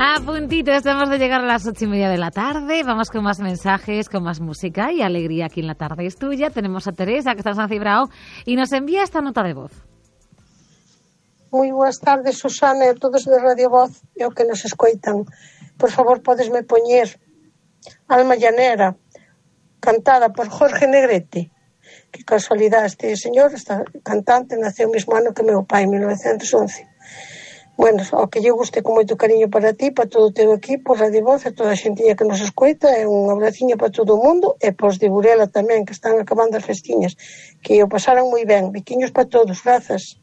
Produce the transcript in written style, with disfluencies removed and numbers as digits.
A puntito, estamos de llegar a las 8:30 de la tarde. Vamos con más mensajes, con más música y alegría aquí en La Tarde es Tuya. Tenemos a Teresa, que está en San Cibrao, y nos envía esta nota de voz. Moi boas tardes, Susana, e todos de Radio Voz e o que nos escoitan. Por favor, podesme poñer Alma Llanera, cantada por Jorge Negrete. Que casualidade, este señor, esta cantante, naceu o mesmo ano que meu pai, en 1911. Bueno, ao que lle guste con moito cariño para ti, para todo o teu equipo, Radio Voz e toda a xentiña que nos escoita, e un abraciño para todo o mundo e para os de Burela tamén, que están acabando as festiñas, que o pasaran moi ben. Biquiños para todos, grazas.